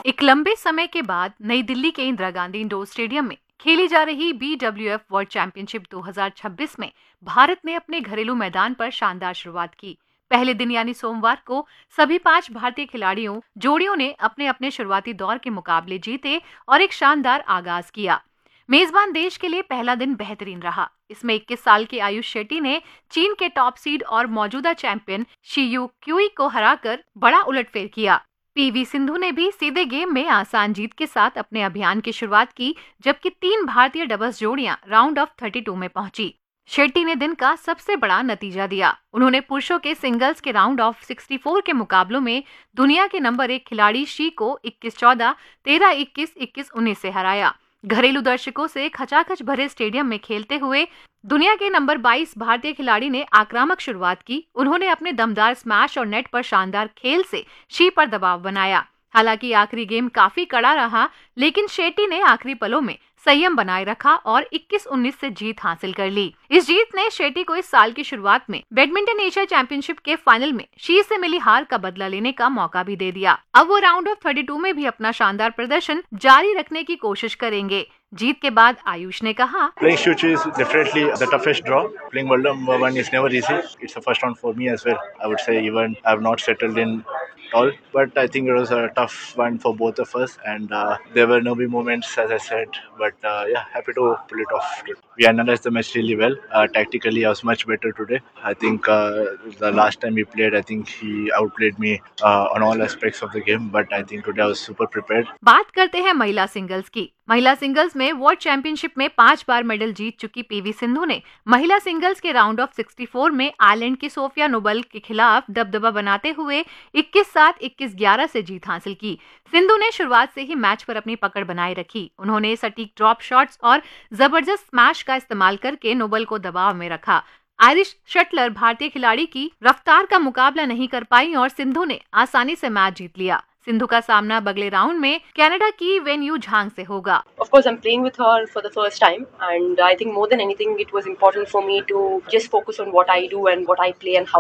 एक लंबे समय के बाद नई दिल्ली के इंदिरा गांधी इंडोर स्टेडियम में खेली जा रही BWF वर्ल्ड चैंपियनशिप 2026 में भारत ने अपने घरेलू मैदान पर शानदार शुरुआत की। पहले दिन यानी सोमवार को सभी 5 भारतीय जोड़ियों ने अपने अपने शुरुआती दौर के मुकाबले जीते और एक शानदार आगाज किया। मेजबान देश के लिए पहला दिन बेहतरीन रहा। इसमें 21 साल के आयुष शेट्टी ने चीन के टॉप सीड और मौजूदा चैंपियन शियू क्यूई को हराकर बड़ा उलटफेर किया। PV सिंधु ने भी सीधे गेम में आसान जीत के साथ अपने अभियान की शुरुआत की, जबकि 3 भारतीय डबल्स जोड़ियां राउंड ऑफ 32 में पहुंची। शेट्टी ने दिन का सबसे बड़ा नतीजा दिया। उन्होंने पुरुषों के सिंगल्स के राउंड ऑफ 64 के मुकाबलों में दुनिया के नंबर 1 खिलाड़ी शी को 21-14, 13-21, 21-19 से हराया। घरेलू दर्शकों से खचाखच भरे स्टेडियम में खेलते हुए दुनिया के नंबर 22 भारतीय खिलाड़ी ने आक्रामक शुरुआत की। उन्होंने अपने दमदार स्मैश और नेट पर शानदार खेल से शी पर दबाव बनाया। हालांकि आखिरी गेम काफी कड़ा रहा, लेकिन शेट्टी ने आखिरी पलों में संयम बनाए रखा और 21-19 से जीत हासिल कर ली। इस जीत ने शेट्टी को इस साल की शुरुआत में बैडमिंटन एशिया चैंपियनशिप के फाइनल में शी से मिली हार का बदला लेने का मौका भी दे दिया। अब वो राउंड ऑफ 32 में भी अपना शानदार प्रदर्शन जारी रखने की कोशिश करेंगे। जीत के बाद आयुष ने कहा, Playing Shuchi is definitely the toughest draw. Playing World Number 1 is never easy. It's the first round for me as well. I would say even I have not settled in all, but I think it was a tough one for both of us, and there were nervy moments, as I said. But yeah, happy to pull it off. We analyzed the match really well. Tactically, I was much better today. I think the last time we played, I think he outplayed me on all aspects of the game. But I think today I was super prepared. बात करते हैं महिला singles की। महिला singles में world championship में 5 बार medal जीत चुकी PV Sindhu ने महिला सिंगल्स के राउंड ऑफ 64 में आयरलैंड की सोफिया नोबल के खिलाफ दबदबा बनाते हुए 21-7, 21-11 से जीत हासिल की। सिंधु ने शुरुआत से ही मैच पर अपनी पकड़ बनाए रखी। उन्होंने सटीक ड्रॉप शॉट्स और जबरदस्त स्मैश का इस्तेमाल करके नोबल को दबाव में रखा। आयरिश शटलर भारतीय खिलाड़ी की रफ्तार का मुकाबला नहीं कर पाई और सिंधु ने आसानी से मैच जीत लिया। सिंधु का सामना अगले राउंड में कनाडा की वेन यू झांग से होगा। Of course, I'm playing with her for the first time, and I think more than anything, it was important for me to just focus on what I do and what I play and how